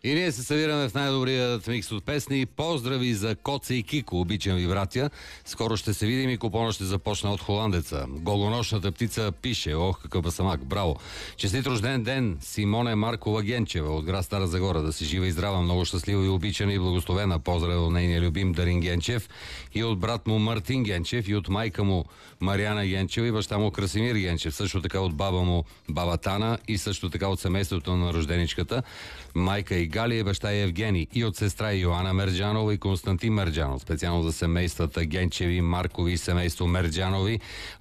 И ние се събираме в най-добрият микс от песни. Поздрави за Коце и Кико, обичам ви, братя. Скоро ще се видим и купона ще започне от холандеца. Голонощната птица пише, ох, какъв басамак, браво. Честит рожден ден, Симоне Маркова Генчева от град Стара Загора. Да си жива и здрава, много щастлива и обичана и благословена. Поздрав от нейния любим Дарин Генчев и от брат му Мартин Генчев и от майка му Мариана Генчева и баща му Красимир Генчев. Също така от баба му баба Тана и също така от семейството на рожденичката майка и Галия и баща Евгений и от сестра Йоана Мерджанова и Константин Мерджанов. Специално за семействата Генчеви, Маркови и семейство Мерджанови